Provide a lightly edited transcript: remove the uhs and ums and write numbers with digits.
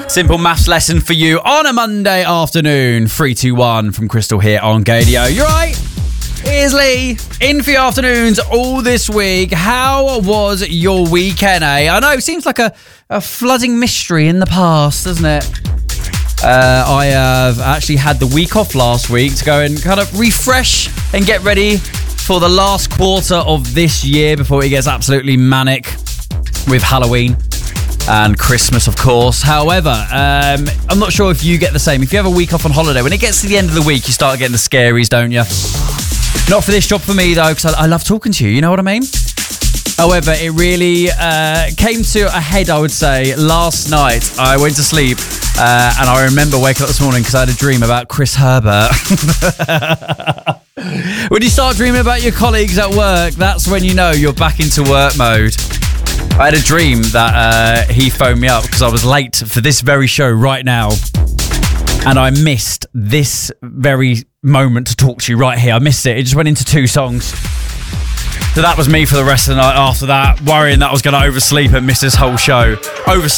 Simple maths lesson for you on a Monday afternoon. 3-2-1 from Crystal here on Gadio. You right? Here's Lee, in for your afternoons all this week. How was your weekend, eh? I know, it seems like a flooding mystery in the past, doesn't it? I have actually had the week off last week to go and kind of refresh and get ready for the last quarter of this year before it gets absolutely manic with Halloween and Christmas, of course. However, I'm not sure if you get the same. If you have a week off on holiday, when it gets to the end of the week, you start getting the scaries, don't you? Not for this job for me, though, because I love talking to you, you know what I mean? However, it really came to a head, I would say, last night. I went to sleep and I remember waking up this morning because I had a dream about Chris Herbert. When you start dreaming about your colleagues at work, that's when you know you're back into work mode. I had a dream that he phoned me up because I was late for this very show right now. And I missed this very moment to talk to you right here. I missed it. It just went into 2 songs. So that was me for the rest of the night after that, worrying that I was going to oversleep and miss this whole show. Overslept